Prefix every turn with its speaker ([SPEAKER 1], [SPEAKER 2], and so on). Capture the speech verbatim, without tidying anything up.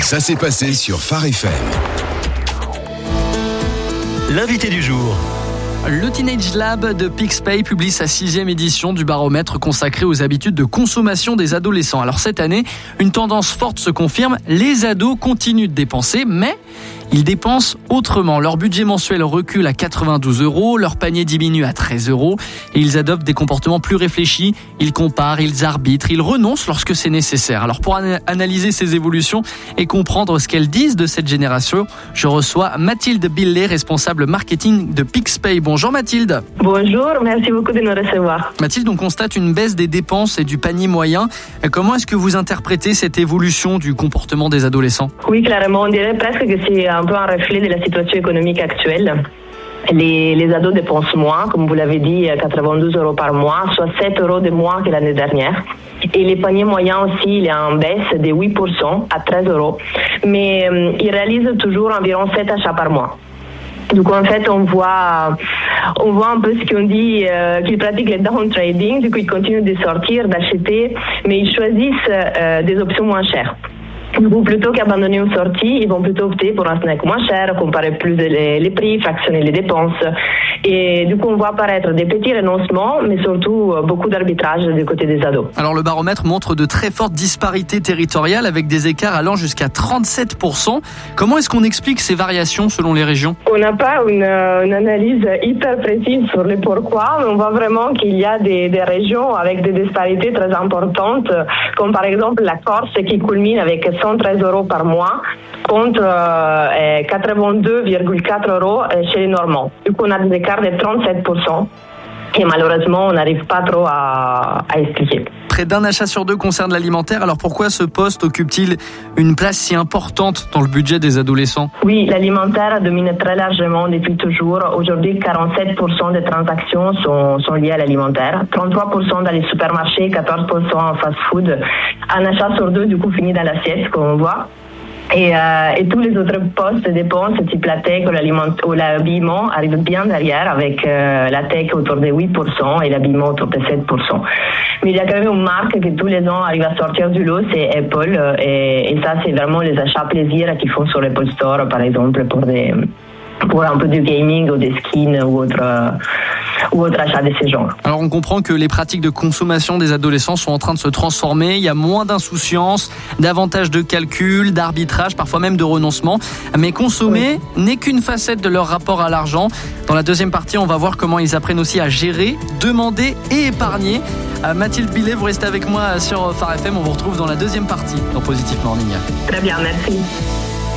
[SPEAKER 1] Ça s'est passé sur Phare F M.
[SPEAKER 2] L'invité du jour.
[SPEAKER 3] Le Teenage Lab de PixPay publie sa sixième édition du baromètre consacré aux habitudes de consommation des adolescents. Alors cette année, une tendance forte se confirme, les ados continuent de dépenser, mais ils dépensent autrement. Leur budget mensuel recule à quatre-vingt-douze euros, leur panier diminue à treize euros et ils adoptent des comportements plus réfléchis. Ils comparent, ils arbitrent, ils renoncent lorsque c'est nécessaire. Alors pour an- analyser ces évolutions et comprendre ce qu'elles disent de cette génération, je reçois Mathilde Billet, responsable marketing de PixPay. Bonjour Mathilde.
[SPEAKER 4] Bonjour, merci beaucoup de nous recevoir.
[SPEAKER 3] Mathilde, on constate une baisse des dépenses et du panier moyen. Comment est-ce que vous interprétez cette évolution du comportement des adolescents ?
[SPEAKER 4] Oui, clairement, on dirait presque que c'est un peu un reflet de la situation économique actuelle. Les, les ados dépensent moins, comme vous l'avez dit, quatre-vingt-douze euros par mois, soit sept euros de moins que l'année dernière. Et les paniers moyens aussi, il est en baisse de huit pour cent à treize euros. Mais euh, ils réalisent toujours environ sept achats par mois. Donc en fait, on voit, on voit un peu ce qu'on dit, euh, qu'ils pratiquent le down trading, du coup ils continuent de sortir, d'acheter, mais ils choisissent euh, des options moins chères. Du coup, plutôt qu'abandonner une sortie, ils vont plutôt opter pour un snack moins cher, comparer plus les, les prix, fractionner les dépenses. Et du coup, on voit apparaître des petits renoncements, mais surtout beaucoup d'arbitrage du côté des ados.
[SPEAKER 3] Alors, le baromètre montre de très fortes disparités territoriales avec des écarts allant jusqu'à trente-sept pour cent. Comment est-ce qu'on explique ces variations selon les régions ?
[SPEAKER 4] On n'a pas une, une analyse hyper précise sur le pourquoi, mais on voit vraiment qu'il y a des, des régions avec des disparités très importantes, comme par exemple la Corse qui culmine avec cent treize euros par mois contre euh, quatre-vingt-deux virgule quatre euros chez les Normands. Du coup, on a des écarts de trente-sept pour cent et malheureusement, on n'arrive pas trop à, à expliquer.
[SPEAKER 3] Près d'un achat sur deux concerne l'alimentaire. Alors pourquoi ce poste occupe-t-il une place si importante dans le budget des adolescents ?
[SPEAKER 4] Oui, l'alimentaire domine très largement depuis toujours. Aujourd'hui, quarante-sept pour cent des transactions sont, sont liées à l'alimentaire. trente-trois pour cent dans les supermarchés, quatorze pour cent en fast-food. Un achat sur deux, du coup, finit dans l'assiette, comme on voit. Et, euh, et tous les autres postes de dépenses, type la tech ou, ou l'habillement, arrivent bien derrière, avec euh, la tech autour de huit pour cent et l'habillement autour de sept pour cent. Mais il y a quand même une marque qui tous les ans arrive à sortir du lot, c'est Apple. Et, et ça, c'est vraiment les achats plaisir qu'ils font sur l'Apple Store, par exemple, pour, des, pour un peu du gaming ou des skins ou autre... Euh, ou autre achat de ces genres.
[SPEAKER 3] Alors on comprend que les pratiques de consommation des adolescents sont en train de se transformer, il y a moins d'insouciance, davantage de calcul, d'arbitrage, parfois même de renoncement. Mais consommer oui. n'est qu'une facette de leur rapport à l'argent. Dans la deuxième partie, on va voir comment ils apprennent aussi à gérer, demander et épargner. Mathilde Billet, vous restez avec moi sur Phare F M, on vous retrouve dans la deuxième partie dans Positive Morning.
[SPEAKER 4] Très bien, merci.